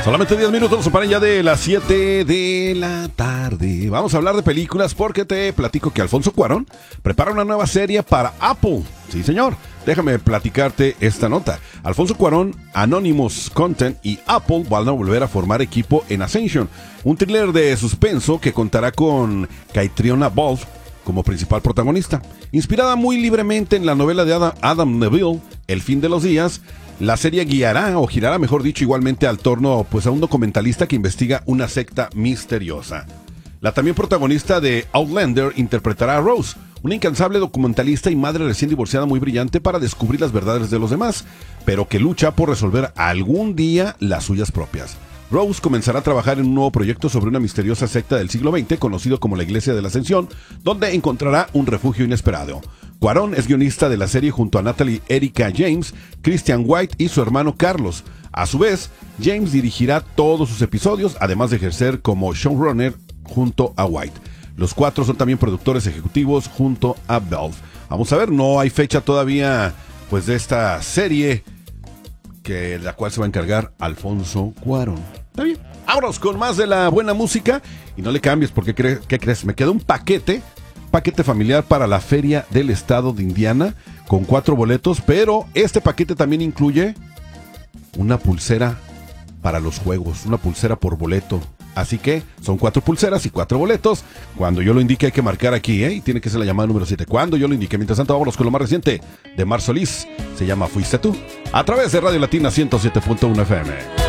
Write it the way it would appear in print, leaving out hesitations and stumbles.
Solamente 10 minutos nos separan ya de las 7 de la tarde. Vamos a hablar de películas porque te platico que Alfonso Cuarón prepara una nueva serie para Apple. Sí, señor. Déjame platicarte esta nota. Alfonso Cuarón, Anonymous Content y Apple van a volver a formar equipo en Ascension, un thriller de suspenso que contará con Caitriona Balfe como principal protagonista. Inspirada muy libremente en la novela de Adam Neville, El fin de los días, la serie girará mejor dicho, igualmente al torno a un documentalista que investiga una secta misteriosa. La también protagonista de Outlander interpretará a Rose, una incansable documentalista y madre recién divorciada muy brillante para descubrir las verdades de los demás, pero que lucha por resolver algún día las suyas propias. Rose comenzará a trabajar en un nuevo proyecto sobre una misteriosa secta del siglo XX conocido como la Iglesia de la Ascensión, donde encontrará un refugio inesperado. Cuarón es guionista de la serie junto a Natalie Erika James, Christian White y su hermano Carlos. A su vez, James dirigirá todos sus episodios, además de ejercer como showrunner junto a White. Los cuatro son también productores ejecutivos junto a Balfe. Vamos a ver, no hay fecha todavía de esta serie la cual se va a encargar Alfonso Cuarón. Está bien. Vámonos con más de la buena música y no le cambies porque ¿qué crees? Me quedó un paquete familiar para la Feria del Estado de Indiana con 4 boletos, pero este paquete también incluye una pulsera para los juegos, una pulsera por boleto. Así que son 4 pulseras y 4 boletos. Cuando yo lo indique hay que marcar aquí, y tiene que ser la llamada número 7. Cuando yo lo indique. Mientras tanto, vámonos con lo más reciente de Mar Solís. Se llama Fuiste Tú. A través de Radio Latina 107.1 FM.